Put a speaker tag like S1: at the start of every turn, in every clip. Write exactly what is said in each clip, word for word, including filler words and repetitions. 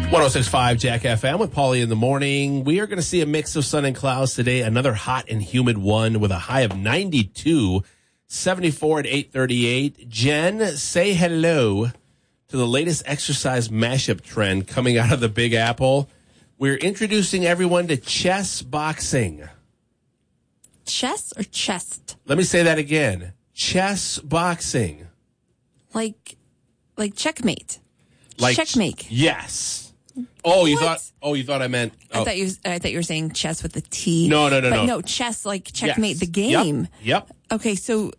S1: one oh six point five Jack F M with Paulie in the morning. We are going to see a mix of sun and clouds today. Another hot and humid one with a high of ninety-two, seventy-four at eight thirty-eight. Jen, say hello to the latest exercise mashup trend coming out of the Big Apple. We're introducing everyone to chess boxing.
S2: Chess or chest?
S1: Let me say that again. Chess boxing.
S2: Like, like checkmate.
S1: Like
S2: checkmate.
S1: Yes. Oh, you
S2: What?
S1: thought? Oh, you thought I meant. Oh.
S2: I thought you. I thought you were saying chess with a T.
S1: No, no, no,
S2: but
S1: no.
S2: no, chess like checkmate
S1: Yes.
S2: the game.
S1: Yep. Yep.
S2: Okay, so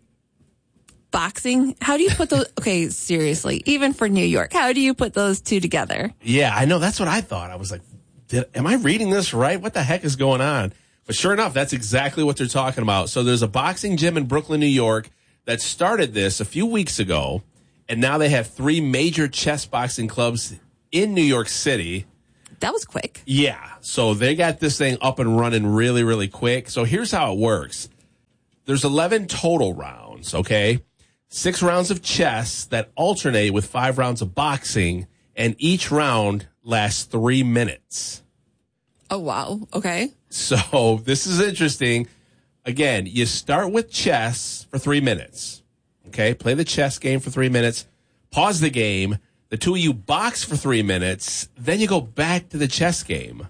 S2: boxing. How do you put those? Okay, seriously, even for New York, how do you put those two together?
S1: Yeah, I know. That's what I thought. I was like, Did, am I reading this right? What the heck is going on? But sure enough, that's exactly what they're talking about. So there's a boxing gym in Brooklyn, New York that started this a few weeks ago, and now they have three major chess boxing clubs in New York City.
S2: That was quick.
S1: Yeah. So they got this thing up and running really, really quick. So here's how it works. There's eleven total rounds, okay? Six rounds of chess that alternate with five rounds of boxing, and each round lasts three minutes.
S2: Oh, wow. Okay.
S1: So this is interesting. Again, you start with chess for three minutes, okay? Play the chess game for three minutes, pause the game, the two of you box for three minutes, then you go back to the chess game.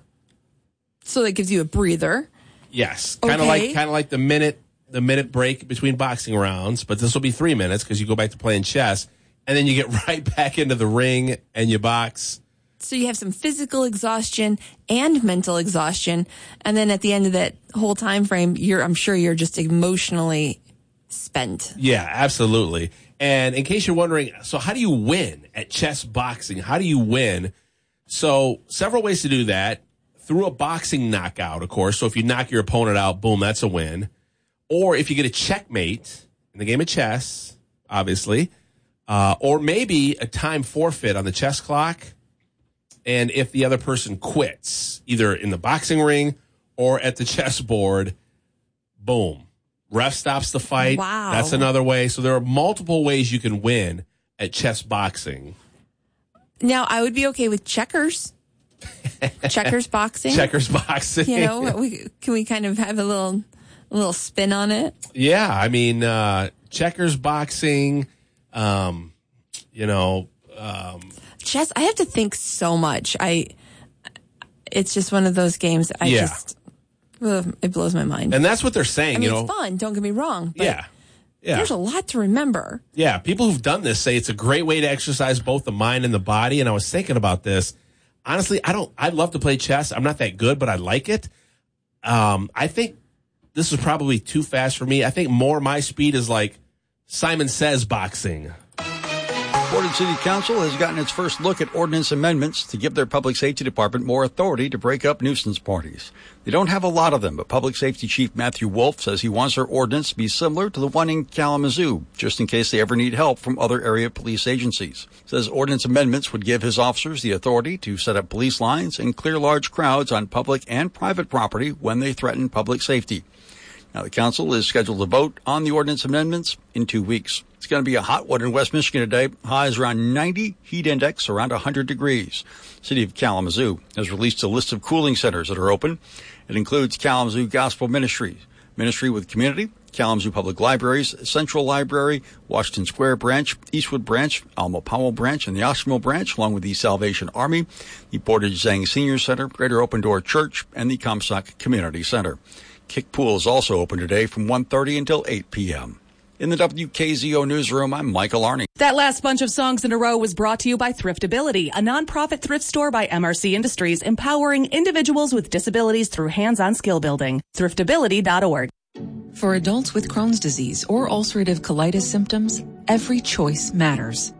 S2: So that gives you a breather.
S1: Yes, kind of
S2: Okay.
S1: like kind of like the minute the minute break between boxing rounds, but this will be three minutes because you go back to playing chess, and then you get right back into the ring and you box.
S2: So you have some physical exhaustion and mental exhaustion, and then at the end of that whole time frame, you're I'm sure you're just emotionally spent.
S1: Yeah, absolutely. And in case you're wondering, so how do you win at chess boxing? How do you win? So several ways to do that. Through a boxing knockout, of course. So if you knock your opponent out, boom, that's a win. Or if you get a checkmate in the game of chess, obviously. Uh, or maybe a time forfeit on the chess clock. And if the other person quits, either in the boxing ring or at the chessboard, boom. Ref stops the fight.
S2: Wow.
S1: That's another way. So there are multiple ways you can win at chess boxing.
S2: Now, I would be okay with checkers. Checkers boxing.
S1: Checkers boxing.
S2: You know, we, can we kind of have a little a little spin on it?
S1: Yeah, I mean, uh, checkers boxing, um, you know. Um,
S2: Chess, I have to think so much. I, it's just one of those games. I
S1: Yeah.
S2: just, ugh, it blows my mind.
S1: and that's what they're saying,
S2: I mean,
S1: you know.
S2: it's fun. Don't get me wrong. But
S1: Yeah. Yeah.
S2: there's a lot to remember.
S1: Yeah, people who've done this say it's a great way to exercise both the mind and the body. And I was thinking about this. Honestly, I don't, I'd love to play chess. I'm not that good, but I like it. Um, I think this is probably too fast for me. I think more my speed is like Simon Says boxing.
S3: Portage City Council has gotten its first look at ordinance amendments to give their public safety department more authority to break up nuisance parties. They don't have a lot of them, but Public Safety Chief Matthew Wolf says he wants their ordinance to be similar to the one in Kalamazoo, just in case they ever need help from other area police agencies. Says ordinance amendments would give his officers the authority to set up police lines and clear large crowds on public and private property when they threaten public safety. Now, the council is scheduled to vote on the ordinance amendments in two weeks. It's going to be a hot one in West Michigan today. Highs around ninety, heat index around one hundred degrees. City of Kalamazoo has released a list of cooling centers that are open. It includes Kalamazoo Gospel Ministry, Ministry with Community, Kalamazoo Public Libraries, Central Library, Washington Square Branch, Eastwood Branch, Alma Powell Branch, and the Oshimo Branch, along with the Salvation Army, the Portage Zhang Senior Center, Greater Open Door Church, and the Comstock Community Center. Kick Pool is also open today from one thirty until eight p.m. In the W K Z O newsroom, I'm Michael Arney.
S4: That last bunch of songs in a row was brought to you by Thriftability, a nonprofit thrift store by M R C Industries, empowering individuals with disabilities through hands-on skill building. Thriftability dot org.
S5: For adults with Crohn's disease or ulcerative colitis symptoms, every choice matters.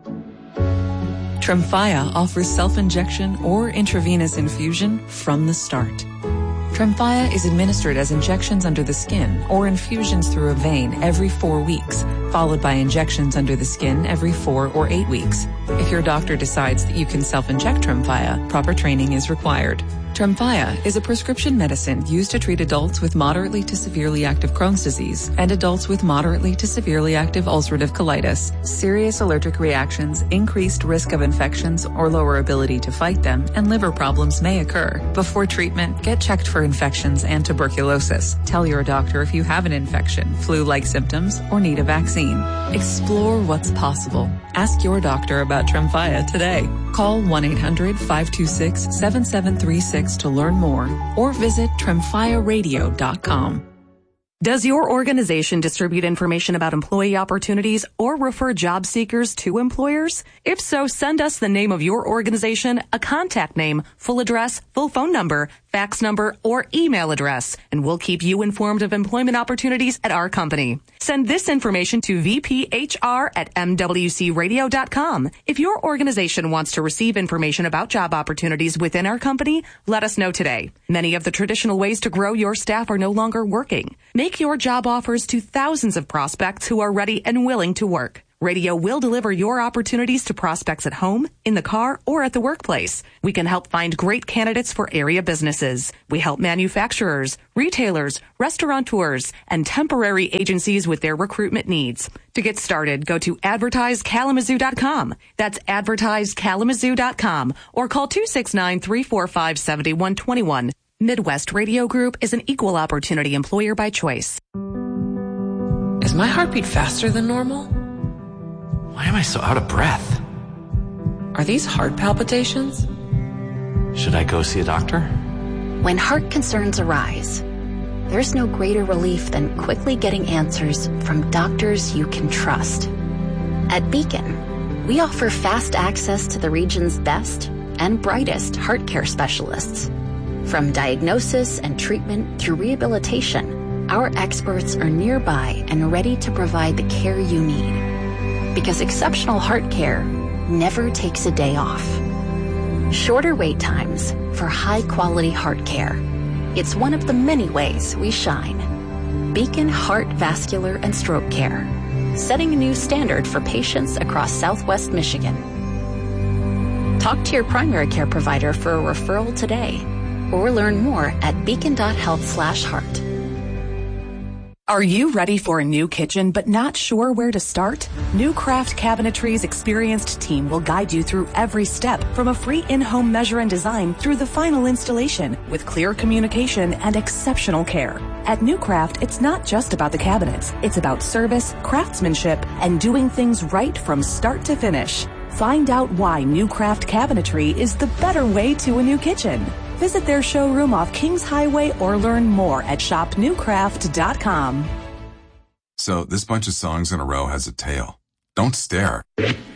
S5: Tremfya offers self-injection or intravenous infusion from the start. Tremfya is administered as injections under the skin or infusions through a vein every four weeks, followed by injections under the skin every four or eight weeks. If your doctor decides that you can self-inject Tremfya, proper training is required. Tremfya is a prescription medicine used to treat adults with moderately to severely active Crohn's disease and adults with moderately to severely active ulcerative colitis. Serious allergic reactions, increased risk of infections or lower ability to fight them, and liver problems may occur. Before treatment, get checked for infections and tuberculosis. Tell your doctor if you have an infection, flu-like symptoms, or need a vaccine. Explore what's possible. Ask your doctor about Tremfya today. Call one eight hundred five two six seven seven three six to learn more or visit tremfya radio dot com.
S4: Does your organization distribute information about employee opportunities or refer job seekers to employers? If so, send us the name of your organization, a contact name, full address, full phone number, fax number, or email address, and we'll keep you informed of employment opportunities at our company. Send this information to v p h r at m w c radio dot com. If your organization wants to receive information about job opportunities within our company, let us know today. Many of the traditional ways to grow your staff are no longer working. Make your job offers to thousands of prospects who are ready and willing to work. Radio will deliver your opportunities to prospects at home, in the car, or at the workplace. We can help find great candidates for area businesses. We help manufacturers, retailers, restaurateurs, and temporary agencies with their recruitment needs. To get started, go to advertise kalamazoo dot com. That's advertise kalamazoo dot com or call two six nine, three four five, seven one two one. Midwest Radio Group is an equal opportunity employer by choice.
S6: Is my heartbeat faster than normal? Why am I so out of breath? Are these heart palpitations? Should I go see a doctor?
S7: When heart concerns arise, there's no greater relief than quickly getting answers from doctors you can trust. At Beacon, we offer fast access to the region's best and brightest heart care specialists. From diagnosis and treatment through rehabilitation, our experts are nearby and ready to provide the care you need. Because exceptional heart care never takes a day off. Shorter wait times for high-quality heart care. It's one of the many ways we shine. Beacon Heart, Vascular, and Stroke Care, setting a new standard for patients across Southwest Michigan. Talk to your primary care provider for a referral today, or learn more at beacon dot health slash heart.
S4: Are you ready for a new kitchen but not sure where to start? New Craft Cabinetry's experienced team will guide you through every step, from a free in-home measure and design through the final installation, with clear communication and exceptional care. At New Craft, it's not just about the cabinets. It's about service, craftsmanship, and doing things right from start to finish. Find out why New Craft Cabinetry is the better way to a new kitchen. Visit their showroom off Kings Highway or learn more at shop new craft dot com.
S8: So this bunch of songs in a row has a tail. Don't stare.